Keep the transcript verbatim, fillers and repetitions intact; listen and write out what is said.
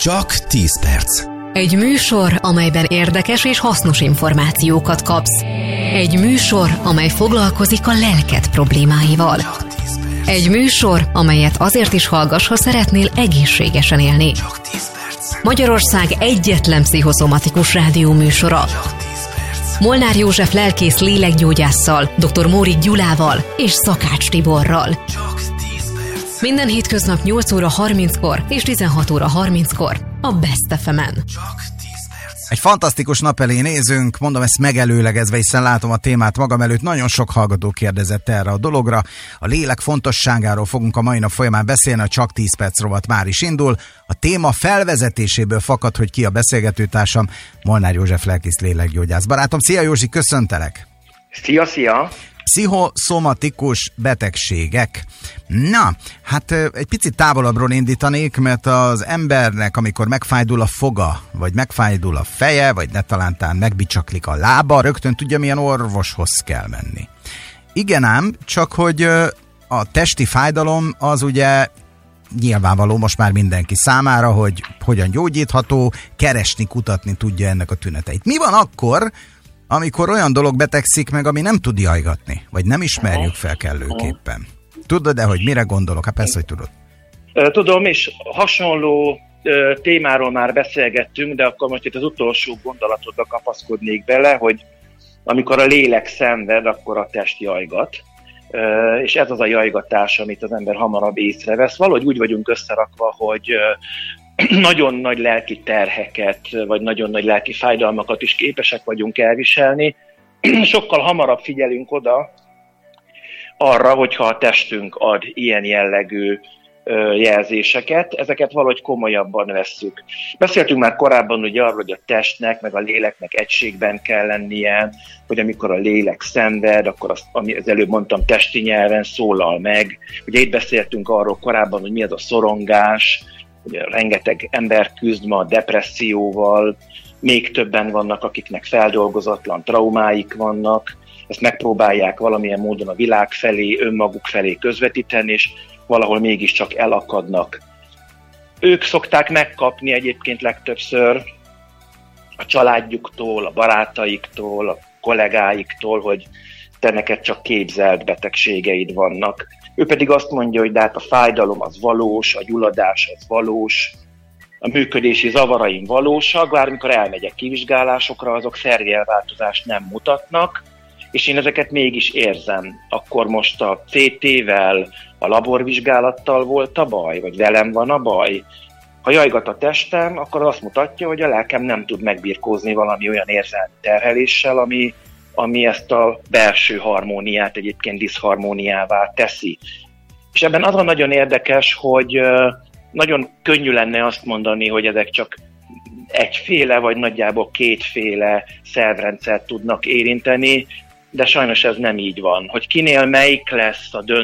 Csak tíz perc. Egy műsor, amelyben érdekes és hasznos információkat kapsz. Egy műsor, amely foglalkozik a lelked problémáival. Egy műsor, amelyet azért is hallgass, ha szeretnél egészségesen élni. Magyarország egyetlen pszichoszomatikus rádió műsora. Molnár József lelkész lélekgyógyásszal, dr. Móricz Gyulával és Szakács Tiborral. Minden hétköznap nyolc óra harminckor és tizenhat óra harminckor a Best ef emen. Egy fantasztikus nap elé nézünk, mondom ezt megelőlegezve, hiszen látom a témát magam előtt. Nagyon sok hallgató kérdezett erre a dologra. A lélek fontosságáról fogunk a mai nap folyamán beszélni, a Csak tíz perc rovat már is indul. A téma felvezetéséből fakad, hogy ki a beszélgetőtársam, Molnár József lelkész lélekgyógyász barátom. Szia Józsi, köszöntelek! Szia, szia! Pszichoszomatikus betegségek. Na, hát egy picit távolabbról indítanék, mert az embernek, amikor megfájdul a foga, vagy megfájdul a feje, vagy netalántán megbicsaklik a lába, rögtön tudja, milyen orvoshoz kell menni. Igen ám, csak hogy a testi fájdalom az ugye nyilvánvaló most már mindenki számára, hogy hogyan gyógyítható, keresni, kutatni tudja ennek a tüneteit. Mi van akkor, amikor olyan dolog betegszik meg, ami nem tud jajgatni, vagy nem ismerjük fel kellőképpen? Tudod-e, hogy mire gondolok? Hát persze, hogy tudod. Tudom, és hasonló témáról már beszélgettünk, de akkor most itt az utolsó gondolatodba kapaszkodnék bele, hogy amikor a lélek szenved, akkor a test jajgat. És ez az a jajgatás, amit az ember hamarabb észrevesz. Valahogy úgy vagyunk összerakva, hogy nagyon nagy lelki terheket, vagy nagyon nagy lelki fájdalmakat is képesek vagyunk elviselni. Sokkal hamarabb figyelünk oda arra, hogyha a testünk ad ilyen jellegű jelzéseket, ezeket valahogy komolyabban vesszük. Beszéltünk már korábban ugye arról, hogy a testnek, meg a léleknek egységben kell lennie, hogy amikor a lélek szenved, akkor azt, ami az előbb mondtam, testi nyelven szólal meg. Ugye itt beszéltünk arról korábban, hogy mi az a szorongás, ugye rengeteg ember küzd ma a depresszióval, még többen vannak, akiknek feldolgozatlan traumáik vannak, ezt megpróbálják valamilyen módon a világ felé, önmaguk felé közvetíteni, és valahol mégiscsak elakadnak. Ők szokták megkapni egyébként legtöbbször a családjuktól, a barátaiktól, a kollégáiktól, hogy te neked csak képzelt betegségeid vannak. Ő pedig azt mondja, hogy de hát a fájdalom az valós, a gyulladás az valós, a működési zavaraim valósak, bár amikor elmegyek kivizsgálásokra, azok szervjelváltozást nem mutatnak, és én ezeket mégis érzem. Akkor most a cé té-vel, a laborvizsgálattal volt a baj, vagy velem van a baj. Ha jajgat a testem, akkor azt mutatja, hogy a lelkem nem tud megbirkózni valami olyan érzelmi terheléssel, ami, ami ezt a belső harmóniát egyébként diszharmóniává teszi. És ebben az a nagyon érdekes, hogy nagyon könnyű lenne azt mondani, hogy ezek csak egyféle, vagy nagyjából kétféle szervrendszert tudnak érinteni, de sajnos ez nem így van. Hogy kinél melyik lesz a döntő